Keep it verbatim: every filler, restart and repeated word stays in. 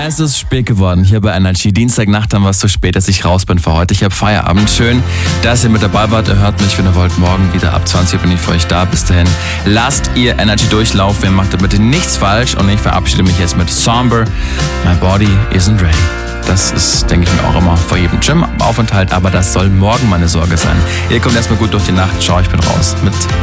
Es ist spät geworden hier bei Energy. Dienstagnacht dann war es so spät, dass ich raus bin für heute. Ich habe Feierabend. Schön, dass ihr mit dabei wart. Ihr hört mich, wenn ihr wollt. Morgen wieder ab zwanzig Uhr bin ich für euch da. Bis dahin lasst ihr Energy durchlaufen. Ihr macht da bitte nichts falsch. Und ich verabschiede mich jetzt mit Somber. My body isn't ready. Das ist, denke ich mir, auch immer vor jedem Gym-Aufenthalt. Aber das soll morgen meine Sorge sein. Ihr kommt erstmal gut durch die Nacht. Ciao, ich bin raus mit